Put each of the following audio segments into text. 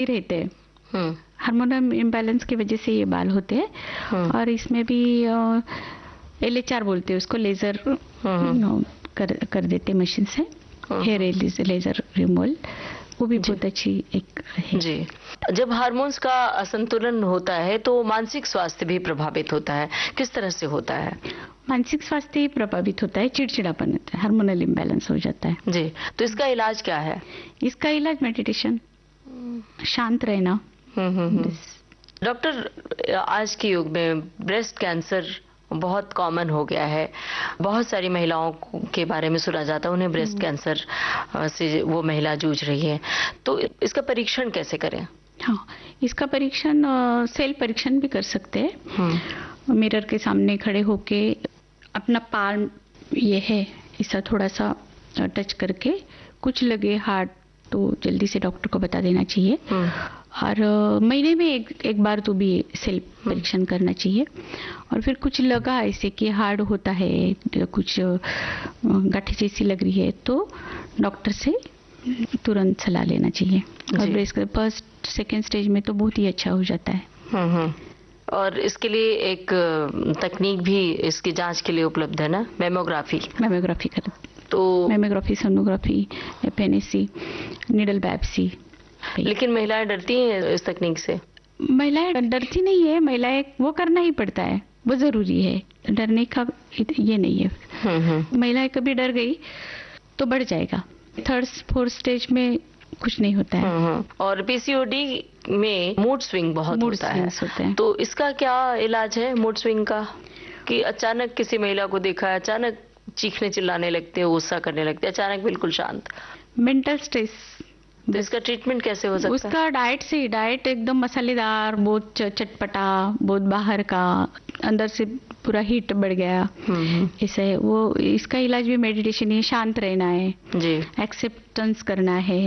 रहते हैं। Hormonal imbalance की वजह से ये बाल होते हैं। और इसमें भी LHR बोलते हैं उसको, लेजर कर देते मशीन से, हेयर लेजर रिमूवल, वो भी बहुत अच्छी एक है। जी, जब हार्मोन्स का असंतुलन होता है तो मानसिक स्वास्थ्य भी प्रभावित होता है, किस तरह से होता है? मानसिक स्वास्थ्य ही प्रभावित होता है, चिड़चिड़ापन होता है, हार्मोनल इम्बैलेंस हो जाता है। जी, तो इसका इलाज क्या है? इसका इलाज मेडिटेशन, शांत रहना। डॉक्टर, आज के युग में ब्रेस्ट कैंसर बहुत कॉमन हो गया है। बहुत सारी महिलाओं के बारे में सुना जाता है, उन्हें ब्रेस्ट कैंसर से वो महिला जूझ रही है, तो इसका परीक्षण कैसे करें? हाँ, इसका परीक्षण सेल परीक्षण भी कर सकते हैं। मिरर के सामने खड़े होके अपना पाल्म ये है ऐसा थोड़ा सा टच करके, कुछ लगे हार्ड तो जल्दी से डॉक्टर को बता देना चाहिए। और महीने में एक बार तो भी सेल परीक्षण करना चाहिए। और फिर कुछ लगा ऐसे कि हार्ड होता है, कुछ गांठी जैसी लग रही है, तो डॉक्टर से तुरंत सलाह लेना चाहिए। और ब्रेस्ट फर्स्ट सेकेंड स्टेज में तो बहुत ही अच्छा हो जाता है। और इसके लिए एक तकनीक भी इसकी जांच के लिए उपलब्ध है ना, मेमोग्राफी कर, तो mammography, sonography, FNAC, needle biopsy. लेकिन महिलाएं डरती हैं इस तकनीक से? महिलाएं डरती नहीं है, महिलाएं वो करना ही पड़ता है, वो जरूरी है, डरने का ये नहीं है। महिलाएं कभी डर गई तो बढ़ जाएगा, 3rd 4th स्टेज में कुछ नहीं होता है। और PCOD में मूड स्विंग बहुत होता है, तो इसका क्या इलाज है मूड स्विंग का? कि अचानक किसी महिला को देखा है, अचानक चीखने चिल्लाने लगते हैं, गुस्सा करने लगते हैं, अचानक बिल्कुल शांत। Mental stress. तो इसका ट्रीटमेंट कैसे हो सकता है? उसका डाइट से, डाइट एकदम मसालेदार, बहुत चटपटा, बहुत बाहर का, अंदर से पूरा हीट बढ़ गया, ऐसा है वो। इसका इलाज भी मेडिटेशन है, शांत रहना है जी, एक्सेप्टेंस करना है।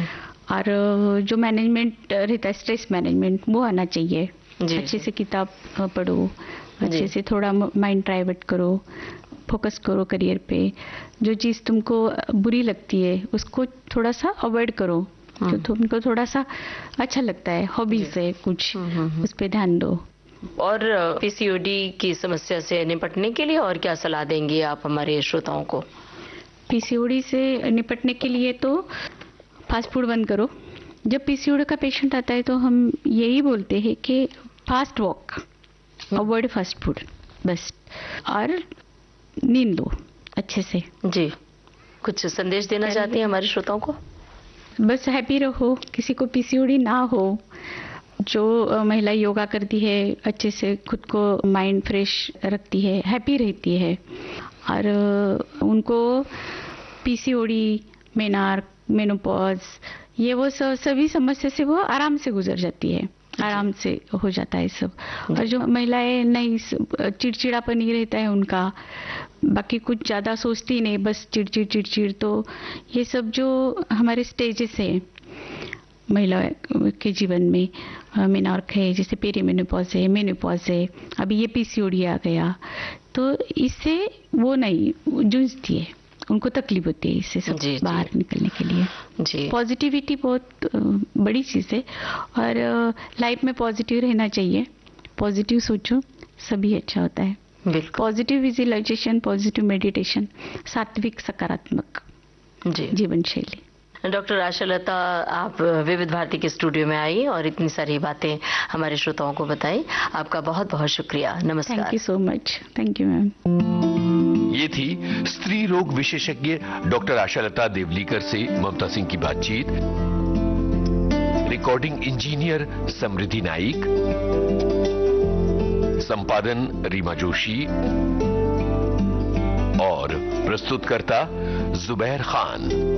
और जो मैनेजमेंट रहता है, स्ट्रेस मैनेजमेंट, वो आना चाहिए। अच्छे से किताब पढ़ो, अच्छे से थोड़ा माइंड डाइवर्ट करो, फोकस करो करियर पे। जो चीज तुमको बुरी लगती है उसको थोड़ा सा अवॉइड करो, जो तुमको थोड़ा सा अच्छा लगता है, हॉबीज है कुछ, उस पे ध्यान दो। और PCOD की समस्या से निपटने के लिए और क्या सलाह देंगी आप हमारे श्रोताओं को? PCOD से निपटने के लिए तो फास्ट फूड बंद करो। जब PCOD का पेशेंट आता है तो हम यही बोलते हैं कि fast walk, avoid fast food बस, और नींद लो अच्छे से। जी, कुछ संदेश देना चाहती हैं हमारे श्रोताओं को? बस हैप्पी रहो, किसी को PCOD ना हो। जो महिला योगा करती है, अच्छे से खुद को माइंड फ्रेश रखती है, हैप्पी रहती है, और उनको PCOD, मेनोपॉज, ये वो सभी समस्या से वो आराम से गुजर जाती है, आराम से हो जाता है सब। और जो महिलाएं नहीं, चिड़चिड़ापन ही रहता है उनका, बाकी कुछ ज्यादा सोचती नहीं, बस चिड़चिड़, तो ये सब जो हमारे स्टेजेस है महिला के जीवन में, मेनॉर्क है, जैसे पेरीमेनोपॉज है, मेनोपॉज है, अभी ये PCOD आ गया, तो इससे वो नहीं जूझती है, उनको तकलीफ होती है इससे सब बाहर निकलने के लिए। जी, पॉजिटिविटी बहुत बड़ी चीज है, और लाइफ में पॉजिटिव रहना चाहिए, पॉजिटिव सोचो, सभी अच्छा होता है। पॉजिटिव विजुअलाइजेशन, पॉजिटिव मेडिटेशन, सात्विक सकारात्मक जीवन शैली। डॉक्टर आशालता, आप विविध भारती के स्टूडियो में आई और इतनी सारी बातें हमारे श्रोताओं को बताई, आपका बहुत बहुत शुक्रिया। नमस्कार। Thank you so much. Thank you ma'am. ये थी स्त्री रोग विशेषज्ञ डॉक्टर आशालता देवलीकर से ममता सिंह की बातचीत। रिकॉर्डिंग इंजीनियर समृद्धि नाइक, संपादन रीमा जोशी और प्रस्तुतकर्ता जुबैर खान।